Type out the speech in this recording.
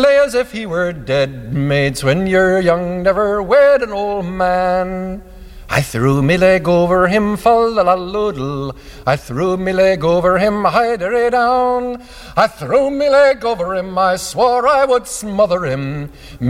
lay as if he were dead. Maids, when you're young, never wed an old man. I threw me leg over him, fa-la-la-loodle. I threw me leg over him, hide-a-ray down. I threw me leg over him, I swore I would smother him.